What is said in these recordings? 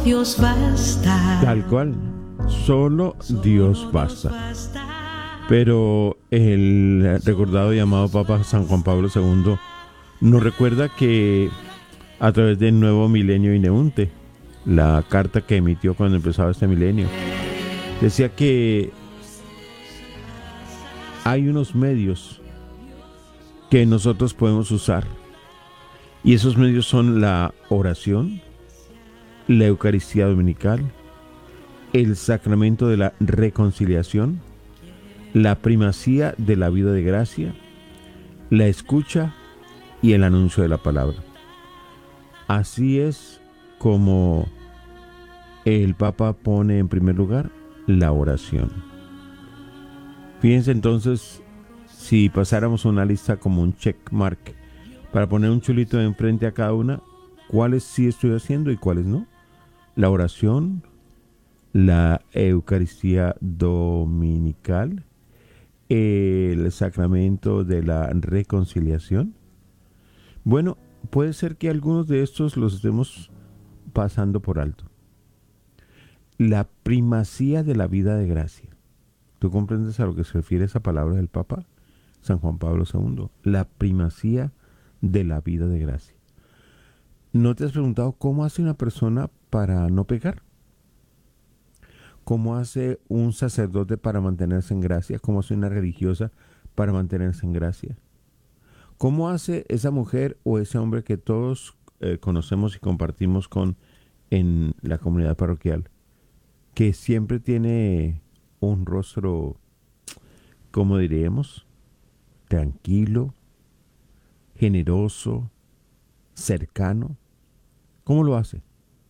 Dios basta. Tal cual, solo Dios basta. Pero el recordado y amado Papa San Juan Pablo II nos recuerda que a través del nuevo milenio Ineunte, la carta que emitió cuando empezaba este milenio, decía que hay unos medios que nosotros podemos usar, y esos medios son la oración, la Eucaristía Dominical, el sacramento de la reconciliación, la primacía de la vida de gracia, la escucha y el anuncio de la palabra. Así es como el Papa pone en primer lugar la oración. Fíjense entonces, si pasáramos una lista como un check mark para poner un chulito enfrente a cada una, cuáles sí estoy haciendo y cuáles no. La oración, la Eucaristía Dominical, el sacramento de la reconciliación. Bueno, puede ser que algunos de estos los estemos pasando por alto. La primacía de la vida de gracia. ¿Tú comprendes a lo que se refiere esa palabra del Papa San Juan Pablo II? La primacía de la vida de gracia. ¿No te has preguntado cómo hace una persona para no pecar? ¿Cómo hace un sacerdote para mantenerse en gracia? ¿Cómo hace una religiosa para mantenerse en gracia? ¿Cómo hace esa mujer o ese hombre que todos conocemos y compartimos con en la comunidad parroquial, que siempre tiene un rostro, ¿cómo diríamos? Tranquilo, generoso, cercano? ¿Cómo lo hace?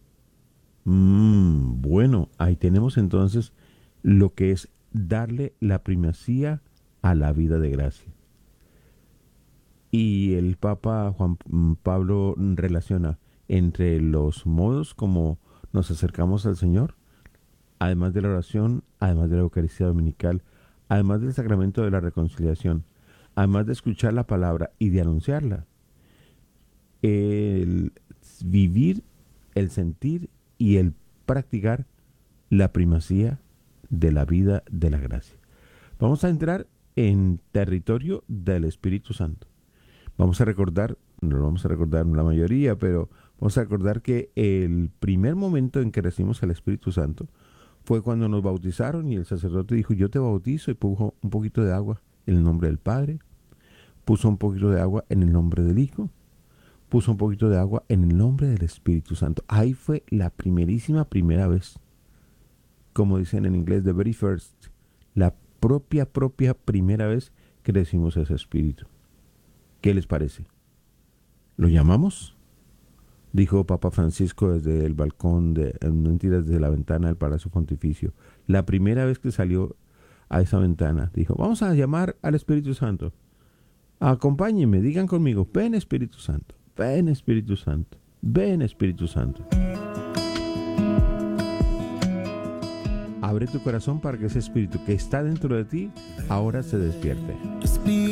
Bueno, ahí tenemos entonces lo que es darle la primacía a la vida de gracia. Y el Papa Juan Pablo relaciona entre los modos como nos acercamos al Señor, además de la oración, además de la Eucaristía Dominical, además del sacramento de la reconciliación, además de escuchar la palabra y de anunciarla, el vivir, el sentir y el practicar la primacía de la vida de la gracia. Vamos a entrar en territorio del Espíritu Santo. Vamos a recordar, no lo vamos a recordar la mayoría, pero vamos a recordar que el primer momento en que recibimos el Espíritu Santo fue cuando nos bautizaron y el sacerdote dijo: yo te bautizo, y puso un poquito de agua en el nombre del Padre, puso un poquito de agua en el nombre del Hijo, puso un poquito de agua en el nombre del Espíritu Santo. Ahí fue la primera vez, como dicen en inglés, the very first, la propia primera vez que recibimos ese Espíritu. ¿Qué les parece? ¿Lo llamamos? Dijo Papa Francisco desde el balcón, desde la ventana del Palacio Pontificio. La primera vez que salió a esa ventana, dijo: vamos a llamar al Espíritu Santo. Acompáñenme, digan conmigo: ven Espíritu Santo, ven Espíritu Santo, ven Espíritu Santo. Abre tu corazón para que ese Espíritu que está dentro de ti ahora se despierte.